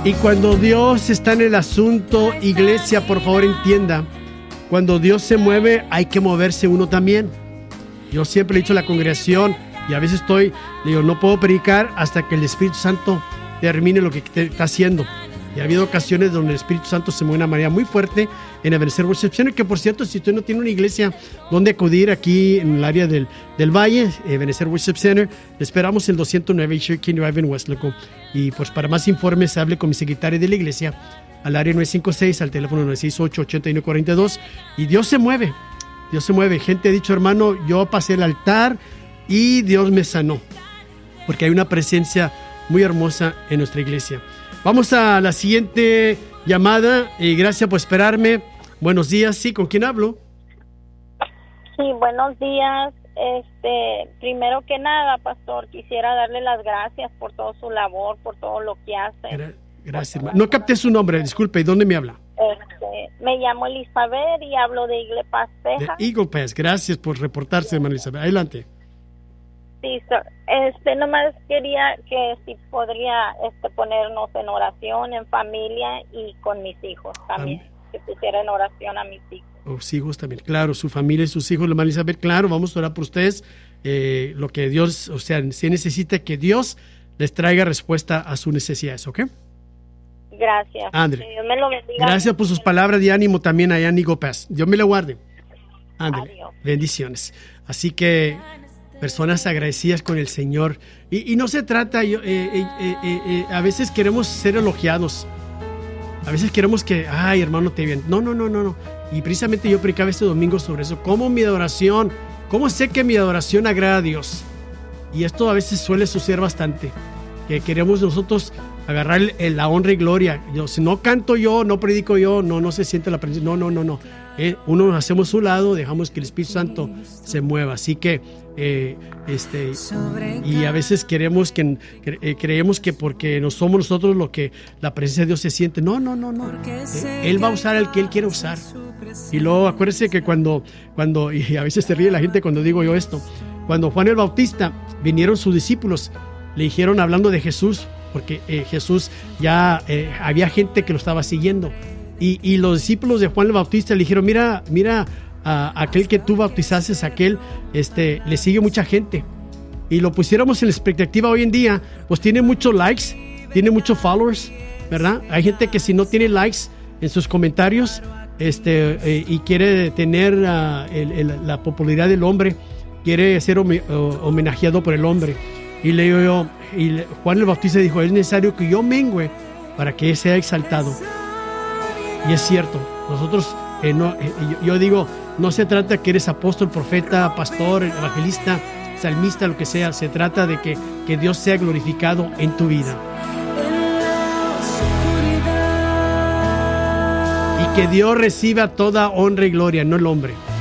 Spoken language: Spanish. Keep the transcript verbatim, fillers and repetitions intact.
Y cuando Dios está en el asunto, iglesia, por favor entienda, cuando Dios se mueve, hay que moverse uno también. Yo siempre he dicho a la congregación, y a veces estoy, le digo, no puedo predicar hasta que el Espíritu Santo termine lo que está haciendo. Y ha habido ocasiones donde el Espíritu Santo se mueve de una manera muy fuerte en Ebenezer Worship Center, que por cierto, si usted no tiene una iglesia donde acudir aquí en el área del, del Valle, Ebenezer Worship Center, le esperamos el doscientos nueve Cherokee Drive en Westlaco. Y pues para más informes, hable con mi secretaria de la iglesia al área nueve cinco seis, al teléfono nueve seis ocho, ocho uno cuatro dos. Y Dios se mueve, Dios se mueve. Gente ha dicho, hermano, yo pasé el altar y Dios me sanó, porque hay una presencia muy hermosa en nuestra iglesia. Vamos a la siguiente llamada y gracias por esperarme. Buenos días, sí, ¿con quién hablo? Sí, buenos días. Este, primero que nada, pastor, quisiera darle las gracias por toda su labor, por todo lo que hace. Gra- gracias. No capté su nombre, disculpe, ¿y dónde me habla? Este, me llamo Elizabeth y hablo de Eagle Pass, Texas. De Eagle Pass, gracias por reportarse, hermana Elizabeth. Adelante. Sí, sir. Este, nomás quería que si podría este, ponernos en oración, en familia y con mis hijos también. Amén. Que pusiera en oración a mis hijos. Los hijos también, claro, su familia y sus hijos, hermana Elizabeth, claro, vamos a orar por ustedes. Eh, lo que Dios, o sea, se necesita que Dios les traiga respuesta a sus necesidades, ¿ok? Gracias. André. Que Dios me lo bendiga. Gracias por sus palabras de ánimo también allá en Eagle Pass. Dios me lo guarde. Ándale. Adiós. Bendiciones. Así que personas agradecidas con el Señor. Y, y no se trata, yo, eh, eh, eh, eh, a veces queremos ser elogiados. A veces queremos que, ay, hermano, te bien. No, no, no, no, no. Y precisamente yo predicaba este domingo sobre eso. ¿Cómo mi adoración, cómo sé que mi adoración agrada a Dios? Y esto a veces suele suceder bastante. Que queremos nosotros agarrar el, el, la honra y gloria. Yo, si no canto yo, no predico yo, no, no se siente la presencia. No, no, no, no. Eh, uno nos hacemos su lado, dejamos que el Espíritu Santo se mueva. Así que, eh, este, y a veces queremos que, cre, eh, creemos que porque no somos nosotros lo que la presencia de Dios se siente. No, no, no, no. Eh, él va a usar al que Él quiere usar. Y luego acuérdense que cuando, cuando, y a veces se ríe la gente cuando digo yo esto, cuando Juan el Bautista vinieron sus discípulos, le dijeron hablando de Jesús, porque eh, Jesús ya eh, había gente que lo estaba siguiendo. Y, y los discípulos de Juan el Bautista le dijeron, mira, mira, a aquel que tú bautizaste, aquel, este, le sigue mucha gente. Y lo pusiéramos en la expectativa hoy en día, pues tiene muchos likes, tiene muchos followers, ¿verdad? Hay gente que si no tiene likes en sus comentarios, este, eh, y quiere tener uh, el, el, la popularidad del hombre, quiere ser homenajeado por el hombre. Y le digo yo, y le, Juan el Bautista dijo, es necesario que yo mengüe para que él sea exaltado. Y es cierto, nosotros, eh, no, eh, yo, yo digo, no se trata que eres apóstol, profeta, pastor, evangelista, salmista, lo que sea. Se trata de que, que Dios sea glorificado en tu vida. Y que Dios reciba toda honra y gloria, no el hombre.